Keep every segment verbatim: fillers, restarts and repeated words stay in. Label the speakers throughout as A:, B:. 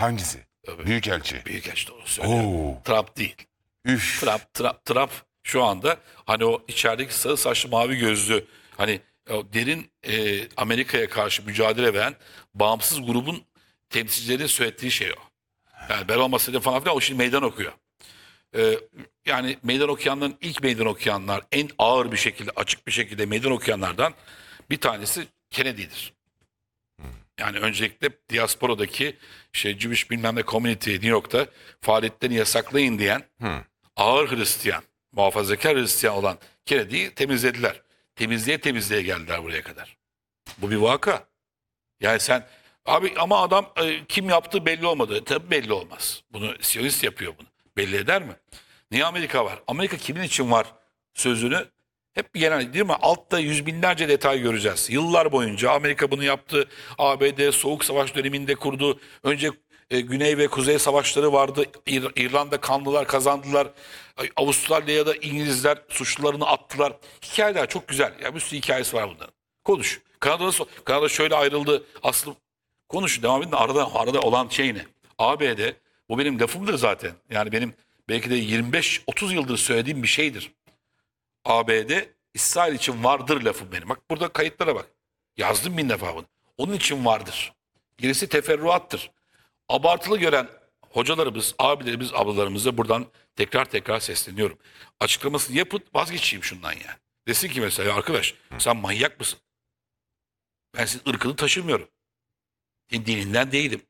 A: Hangisi?
B: Tabii.
A: Büyükelçi.
B: Büyükelçi doğru söylüyor.
A: Oo.
B: Trump değil.
A: Üf.
B: Trump, Trump, Trump şu anda hani o içerideki sarı saçlı mavi gözlü hani o derin e, Amerika'ya karşı mücadele veren bağımsız grubun temsilcilerinin söylediği şey o. Yani ben olmasaydım falan filan o şimdi meydan okuyor. Ee, yani meydan okuyanların ilk meydan okuyanlar en ağır bir şekilde açık bir şekilde meydan okuyanlardan bir tanesi Kennedy'dir. Yani öncelikle diasporadaki şey Jewish bilmem ne community New York'ta faaliyetlerini yasaklayın diyen
A: Hı.
B: ağır Hristiyan, muhafazakar Hristiyan olan Kennedy'yi temizlediler. Temizliğe temizliğe geldiler buraya kadar. Bu bir vaka. Yani sen abi ama adam e, kim yaptığı belli olmadı. Tabii belli olmaz. Bunu Siyonist yapıyor bunu. Belli eder mi? Niye Amerika var? Amerika kimin için var sözünü hep bir genel değil mi? Altta yüz binlerce detay göreceğiz. Yıllar boyunca Amerika bunu yaptı. A B D Soğuk Savaş döneminde kurdu. Önce e, Güney ve Kuzey Savaşları vardı. İr- İrlanda kanlılar kazandılar. Avustralya'da İngilizler suçlularını attılar. Hikayeler çok güzel. Ya bir sürü hikayesi var bunların. Konuş. Kanada, Kanada şöyle ayrıldı. Aslında konuş. Devam edin. Arada, arada olan şey ne? A B D bu benim lafımdır zaten. Yani benim belki de yirmi beş otuz yıldır söylediğim bir şeydir. A B D İsrail için vardır lafım benim. Bak burada kayıtlara bak. Yazdım bin defa bunu. Onun için vardır. Gerisi teferruattır. Abartılı gören hocalarımız, abilerimiz, ablalarımıza buradan tekrar tekrar sesleniyorum. Açıklamasını yapın vazgeçeyim şundan yani. Desin ki mesela "Ya arkadaş sen manyak mısın? Ben senin ırkını taşımıyorum. Senin dininden değilim.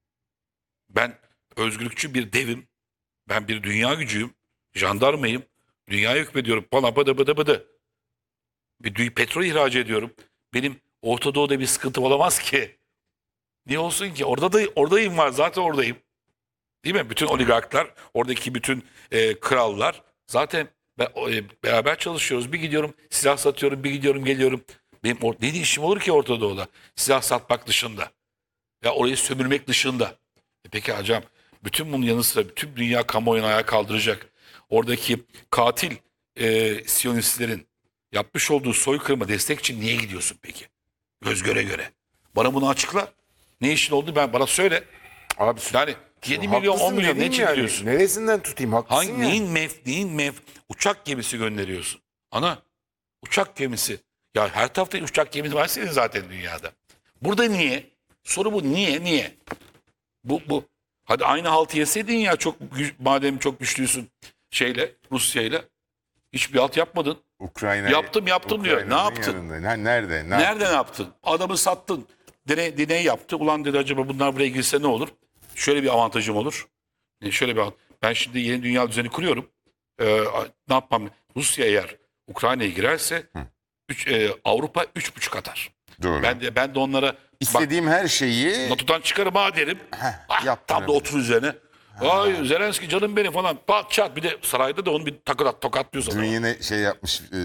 B: Ben özgürlükçü bir devim. Ben bir dünya gücüyüm. Jandarmayım. Dünyaya hükmediyorum. Bana bıdı bıdı bıdı. Bir dü- petrol ihraç ediyorum. Benim Orta Doğu'da bir sıkıntı olamaz ki. Niye olsun ki? Orada da oradayım var. Zaten oradayım. Değil mi? Bütün oligarklar, oradaki bütün e, krallar zaten be- e, beraber çalışıyoruz. Bir gidiyorum silah satıyorum, bir gidiyorum geliyorum. Benim or- ne işim olur ki Orta Doğu'da? Silah satmak dışında. Ya orayı sömürmek dışında. E peki hocam bütün bunun yanı sıra bütün dünya kamuoyunu ayağa kaldıracak. Oradaki katil e, Siyonistlerin yapmış olduğu soykırıma destek için niye gidiyorsun peki? Göz göre göre. Bana bunu açıkla. Ne işin oldu ben bana söyle.
A: Abi
B: Yani yedi milyon on
A: haklısın
B: milyon ne
A: dediğim
B: için
A: yani.
B: gidiyorsun?
A: Neresinden tutayım haklısın
B: Hangi
A: yani.
B: neyin mef neyin mef uçak gemisi gönderiyorsun? Ana uçak gemisi. Ya her tarafta uçak gemisi var senin zaten dünyada. Burada niye? Soru bu niye niye? Bu bu. Hadi aynı haltı yeseydin ya çok gü- madem çok güçlüsün şeyle Rusya'yla hiçbir halt yapmadın.
A: Ukrayna
B: Yaptım, yaptım diyor. Ne
A: Ukrayna'nın
B: yaptın?
A: yanında. Ha, nerede? Ne
B: Nerede ne yaptın? Adamı sattın. Deney, deney yaptı. Ulan dedi acaba bunlar buraya girse ne olur? Şöyle bir avantajım olur. E, Şöyle bir avant- ben şimdi yeni dünya düzeni kuruyorum. Ee, ne yapmam? Rusya eğer Ukrayna'ya girerse üç, e, Avrupa üç buçuk atar.
A: Doğru.
B: Ben de ben de onlara bak
A: İstediğim her şeyi
B: NATO'dan çıkarım ha derim. Ah,
A: yaptın
B: tam da
A: evet.
B: otur üzerine. Ay Zelenski canım benim falan. Pat çat bir de sarayda da onu bir tokat tokatlıyor
A: dün
B: sana.
A: yine şey yapmış e,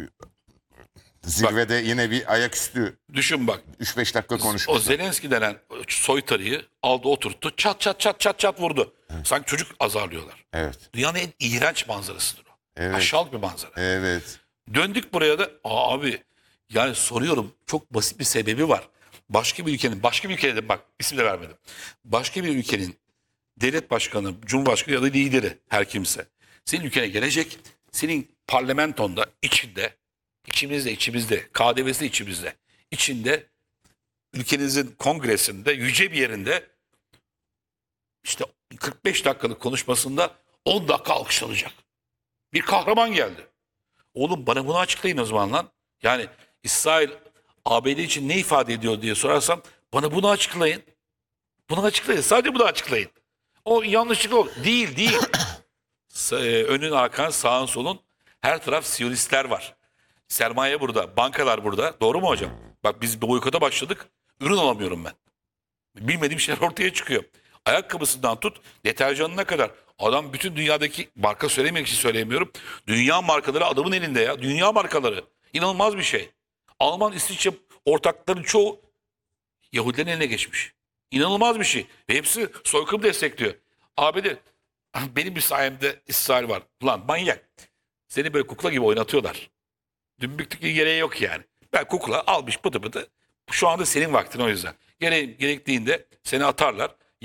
A: zirvede yine bir ayaküstü
B: Düşün bak.
A: üç beş dakika
B: O
A: konuşmuş.
B: Zelenski denen soytarıyı aldı oturttu. Çat çat çat çat çat vurdu. Sanki çocuk azarlıyorlar.
A: Evet.
B: Dünyanın en iğrenç manzarasıdır o.
A: Evet.
B: Aşağılık bir manzara.
A: Evet.
B: Döndük buraya da Aa, abi yani soruyorum çok basit bir sebebi var. Başka bir ülkenin, başka bir ülkenin bak isim de vermedim. Başka bir ülkenin devlet başkanı, cumhurbaşkanı ya da lideri her kimse. Senin ülkene gelecek, senin parlamentonda içinde, içimizde içimizde, K D V'si içimizde, içinde ülkenizin kongresinde, yüce bir yerinde işte kırk beş dakikalık konuşmasında on dakika alkışlanacak. Bir kahraman geldi. Oğlum bana bunu açıklayın o zaman lan. Yani İsrail A B D için ne ifade ediyor diye sorarsam bana bunu açıklayın. Bunu açıklayın. Sadece bunu açıklayın. O yanlışlık o. Değil değil. Sa- e, Önün arkan sağın solun her taraf Siyonistler var. Sermaye burada. Bankalar burada. Doğru mu hocam? Bak biz bir boykota başladık. Ürün alamıyorum ben. Bilmediğim şeyler ortaya çıkıyor. Ayakkabısından tut deterjanına kadar. Adam bütün dünyadaki marka söylemek için söyleyemiyorum. Dünya markaları adamın elinde ya. Dünya markaları. İnanılmaz bir şey. Alman, İsviçre ortakların çoğu Yahudilerin eline geçmiş. İnanılmaz bir şey. Ve hepsi soykırım destekliyor. A B D benim bir sayemde İsrail var. Ulan manyak. Seni böyle kukla gibi oynatıyorlar. Dümbüklük gereği yok yani. Ben kukla almış pıtı pıtı. Şu anda senin vaktin o yüzden. Gere gerektiğinde seni atarlar.